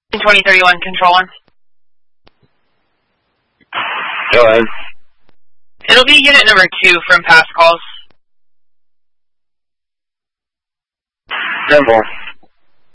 2031, control one. Go ahead. It'll be unit number 2 from past calls. Simple.